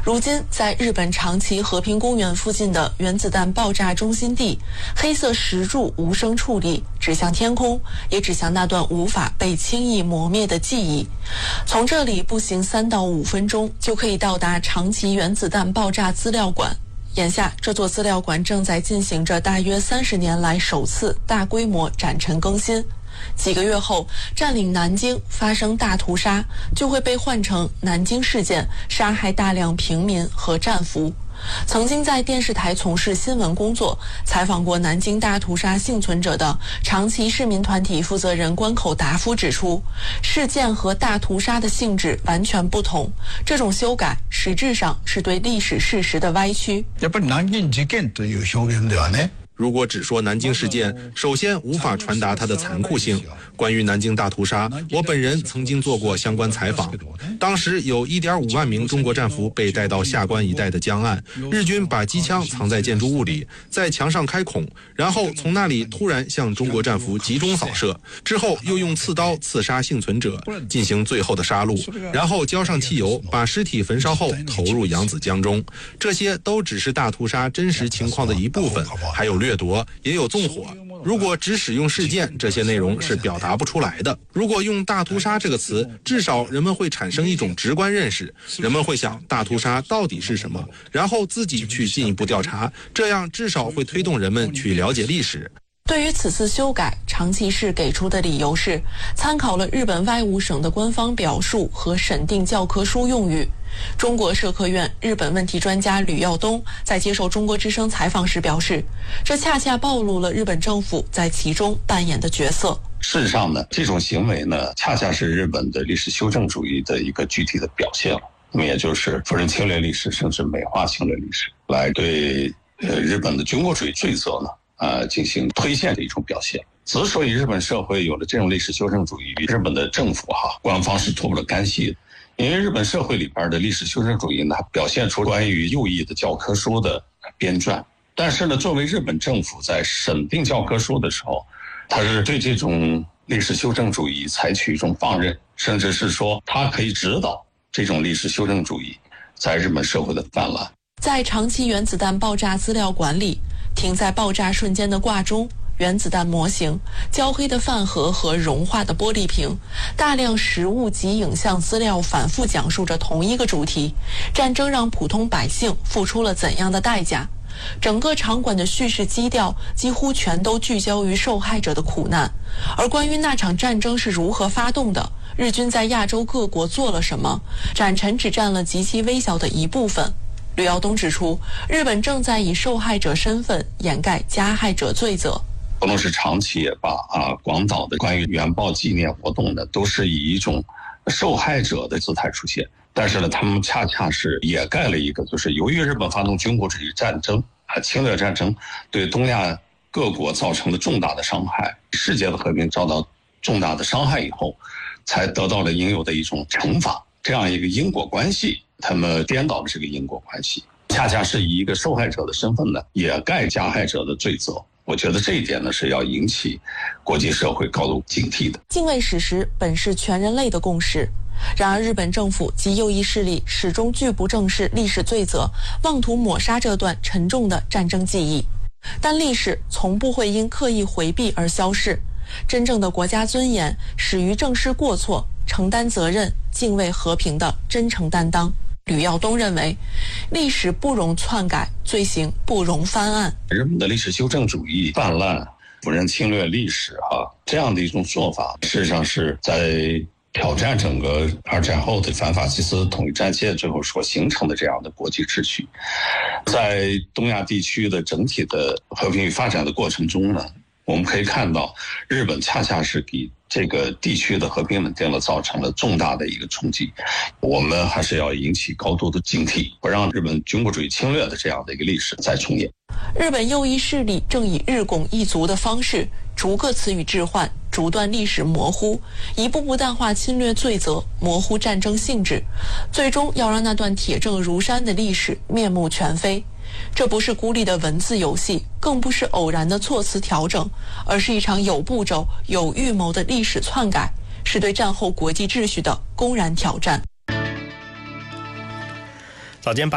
如今，在日本长崎和平公园附近的原子弹爆炸中心地，黑色石柱无声矗立，指向天空，也指向那段无法被轻易磨灭的记忆。从这里步行3到5分钟，就可以到达长崎原子弹爆炸资料馆。眼下，这座资料馆正在进行着大约30年来首次大规模展陈更新。几个月后，占领南京发生大屠杀，就会被换成南京事件，杀害大量平民和战俘。曾经在电视台从事新闻工作，采访过南京大屠杀幸存者的长崎市民团体负责人关口达夫指出，事件和大屠杀的性质完全不同，这种修改实质上是对历史事实的歪曲。 やっぱり南京事件という表現ではね。 如果只说南京事件，首先无法传达它的残酷性。关于南京大屠杀，我本人曾经做过相关采访。当时有1.5万名中国战俘被带到下关一带的江岸，日军把机枪藏在建筑物里，在墙上开孔，然后从那里突然向中国战俘集中扫射，之后又用刺刀刺杀幸存者，进行最后的杀戮，然后浇上汽油，把尸体焚烧后投入扬子江中。这些都只是大屠杀真实情况的一部分，还有掠夺，也有纵火。如果只使用事件，这些内容是表达不出来的。如果用大屠杀这个词，至少人们会产生一种直观认识，人们会想大屠杀到底是什么，然后自己去进一步调查，这样至少会推动人们去了解历史。 对于此次修改，长崎市给出的理由是参考了日本外务省的官方表述和审定教科书用语。中国社科院日本问题专家吕耀东在接受中国之声采访时表示，这恰恰暴露了日本政府在其中扮演的角色。 事实上呢，这种行为呢，恰恰是日本的历史修正主义的一个具体的表现了。那么也就是否认侵略历史，甚至美化侵略历史，来对日本的军国主义罪责呢进行推荐的一种表现。之所以日本社会有了这种历史修正主义，日本的政府官方是脱不了干系的。因为日本社会里边的历史修正主义呢，表现出关于右翼的教科书的编撰，但是呢，作为日本政府在审定教科书的时候，他是对这种历史修正主义采取一种放任，甚至是说他可以指导这种历史修正主义在日本社会的泛滥。 在长崎原子弹爆炸资料馆里，停在爆炸瞬间的挂钟、原子弹模型、焦黑的饭盒和融化的玻璃瓶，大量实物及影像资料反复讲述着同一个主题：战争让普通百姓付出了怎样的代价。整个场馆的叙事基调几乎全都聚焦于受害者的苦难，而关于那场战争是如何发动的，日军在亚洲各国做了什么，展陈只占了极其微小的一部分。吕耀东指出，日本正在以受害者身份掩盖加害者罪责。 不论是长崎也罢广岛的关于原爆纪念活动呢，都是以一种受害者的姿态出现。但是呢，他们恰恰是掩盖了一个，就是由于日本发动军国主义战争侵略战争对东亚各国造成了重大的伤害，世界的和平遭到重大的伤害以后，才得到了应有的一种惩罚，这样一个因果关系，他们颠倒了这个因果关系，恰恰是以一个受害者的身份呢掩盖加害者的罪责。我觉得这一点呢是要引起国际社会高度警惕的。 敬畏史实本是全人类的共识，然而日本政府及右翼势力始终拒不正视历史罪责，妄图抹杀这段沉重的战争记忆。但历史从不会因刻意回避而消逝，真正的国家尊严始于正视过错、承担责任、敬畏和平的真诚担当。吕耀东认为，历史不容篡改，罪行不容翻案。 日本的历史修正主义泛滥，否认侵略历史这样的一种做法，事实上是在挑战整个二战后的反法西斯统一战线最后所形成的这样的国际秩序。在东亚地区的整体的和平与发展的过程中呢，我们可以看到，日本恰恰是给这个地区的和平稳定了造成了重大的一个冲击。我们还是要引起高度的警惕，不让日本军国主义侵略的这样的一个历史再重演。 日本右翼势力正以日拱一卒的方式，逐个词语置换，逐段历史模糊，一步步淡化侵略罪责，模糊战争性质，最终要让那段铁证如山的历史面目全非。这不是孤立的文字游戏，更不是偶然的措辞调整，而是一场有步骤、有预谋的历史篡改，是对战后国际秩序的公然挑战。 早间8